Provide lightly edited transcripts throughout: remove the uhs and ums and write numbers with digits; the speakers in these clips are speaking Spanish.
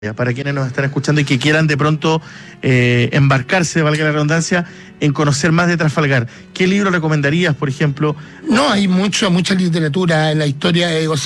Para quienes nos están escuchando y que quieran de pronto embarcarse, valga la redundancia, en conocer más de Trafalgar. ¿Qué libro recomendarías, por ejemplo? No, hay mucha literatura en la historia,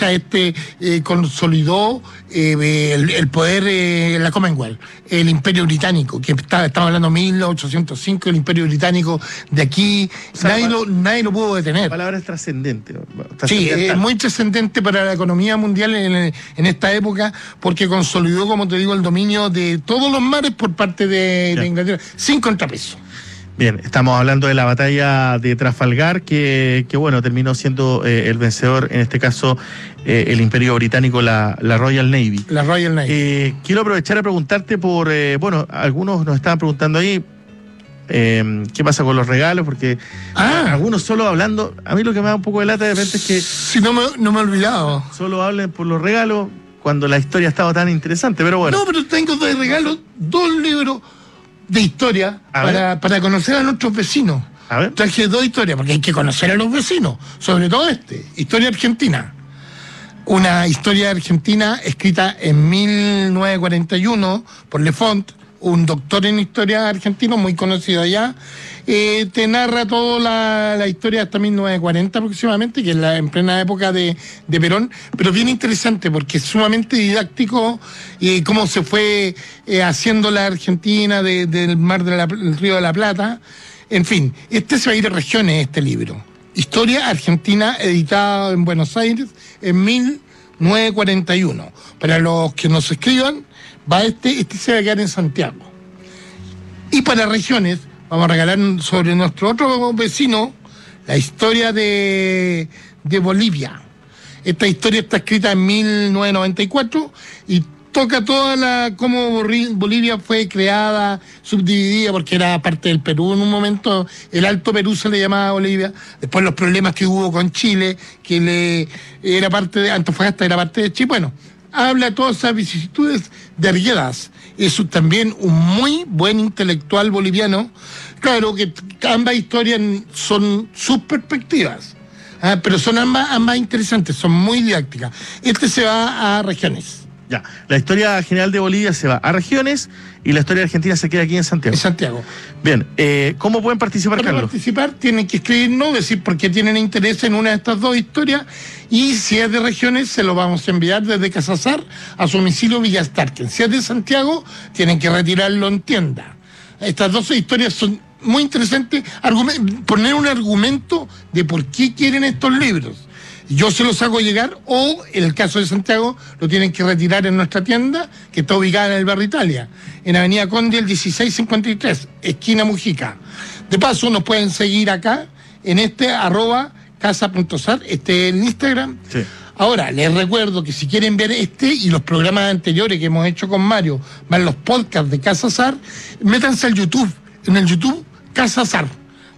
consolidó el poder en la Commonwealth, el Imperio Británico, que estamos hablando de 1805, el Imperio Británico de aquí, o sea, nadie lo pudo detener. La palabra es trascendente. Sí, es muy trascendente para la economía mundial en esta época, porque consolidó, como te digo, el dominio de todos los mares por parte de Inglaterra, sin contrapeso. Bien, estamos hablando de la batalla de Trafalgar, que bueno, terminó siendo el vencedor, en este caso, el Imperio Británico, la Royal Navy. La Royal Navy. Quiero aprovechar a preguntarte por, algunos nos estaban preguntando ahí, ¿qué pasa con los regalos? Porque algunos solo hablando, a mí lo que me da un poco de lata de repente es que... Si no me he olvidado. Solo hablen por los regalos cuando la historia ha estado tan interesante, pero bueno. No, pero tengo de regalo 2 libros de historia para conocer a nuestros vecinos. A ver. Traje 2 historias, porque hay que conocer a los vecinos, sobre todo historia argentina. Una historia argentina escrita en 1941 por Le Font, un doctor en historia argentino muy conocido allá. Te narra toda la historia hasta 1940 aproximadamente, que es en plena época de Perón, pero bien interesante porque es sumamente didáctico cómo se fue haciendo la Argentina del mar del Río de la Plata. En fin, se va a ir a regiones, este libro. Historia Argentina, editado en Buenos Aires en 1941. Para los que nos escriban, se va a quedar en Santiago. Y para regiones, vamos a regalar sobre nuestro otro vecino la historia de Bolivia. Esta historia está escrita en 1994 y toca cómo Bolivia fue creada, subdividida, porque era parte del Perú en un momento. El Alto Perú se le llamaba Bolivia. Después los problemas que hubo con Chile, era parte de Antofagasta, era parte de Chile. Bueno, habla de todas esas vicisitudes de Arguedas. Es también un muy buen intelectual boliviano. Claro que ambas historias son sus perspectivas, pero son ambas interesantes, son muy didácticas. Se va a regiones. Ya, la historia general de Bolivia se va a regiones y la historia argentina se queda aquí en Santiago. En Santiago. Bien, ¿cómo pueden participar, Carlos? Para participar tienen que escribirnos, decir por qué tienen interés en una de estas 2 historias, y si es de regiones se lo vamos a enviar desde Casazar a su domicilio Villa Starken. Si es de Santiago, tienen que retirarlo en tienda. Estas 2 historias son muy interesantes, poner un argumento de por qué quieren estos libros. Yo se los hago llegar, o en el caso de Santiago lo tienen que retirar en nuestra tienda, que está ubicada en el barrio Italia, en Avenida Conde, el 1653, esquina Mujica. De paso, nos pueden seguir acá en @casa.sar, en Instagram. Sí. Ahora, les recuerdo que si quieren ver y los programas anteriores que hemos hecho con Mario, más los podcasts de Casa Sar, métanse al YouTube, en el YouTube Casa Sar,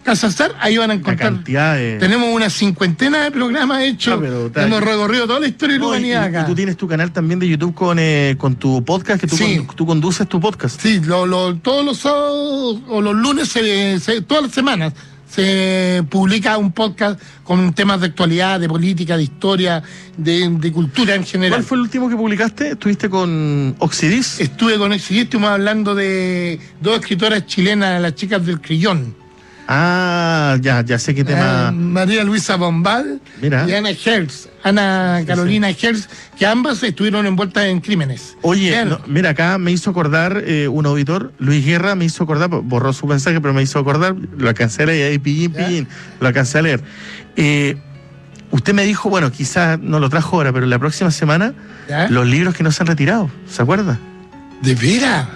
ahí van a encontrar. Tenemos una 50 de programas hechos. Hemos recorrido toda la historia de la humanidad acá. Y tú tienes tu canal también de YouTube con tu podcast, que tú conduces tu podcast. Sí, todos los sábados o los lunes, todas las semanas, se publica un podcast con temas de actualidad, de política, de historia, de cultura en general. ¿Cuál fue el último que publicaste? ¿Estuviste con Oxidis? Estuve con Oxidis, estuvimos hablando de 2 escritoras chilenas, las chicas del Crillón. Ya sé qué tema. María Luisa Bombal. Mira. Y Ana Carolina Hertz, que ambas estuvieron envueltas en crímenes. Oye, mira, acá me hizo acordar un auditor, Luis Guerra, me hizo acordar, borró su mensaje, pero me hizo acordar, lo alcancé a leer, ahí pillín, lo alcancé a leer. Usted me dijo, bueno, quizás no lo trajo ahora, pero la próxima semana, los libros que no se han retirado, ¿se acuerda? ¿De veras?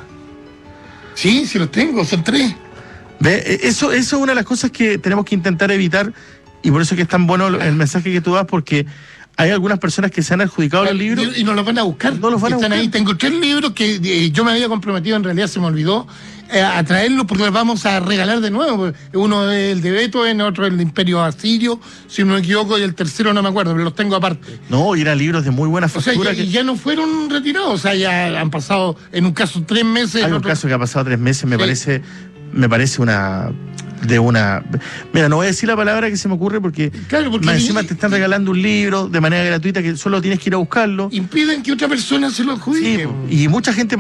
Sí los tengo, son 3. ¿Ve? Eso es una de las cosas que tenemos que intentar evitar, y por eso es que es tan bueno el mensaje que tú das, porque hay algunas personas que se han adjudicado los libros y no los van a buscar. No los van a buscar. Ahí. Tengo 3 libros que yo me había comprometido, en realidad se me olvidó, a traerlos porque los vamos a regalar de nuevo. Uno es el de Beethoven, otro es el Imperio Asirio, si no me equivoco, y el tercero no me acuerdo, pero los tengo aparte. No, y eran libros de muy buena factura. Y ya no fueron retirados, o sea, ya han pasado, en un caso 3 meses. Hay un caso que ha pasado 3 meses, me parece una de una... Mira, no voy a decir la palabra que se me ocurre porque, Claro, porque más encima te están regalando un libro de manera gratuita que solo tienes que ir a buscarlo. impiden que otra persona se lo adjudique. Sí, y mucha gente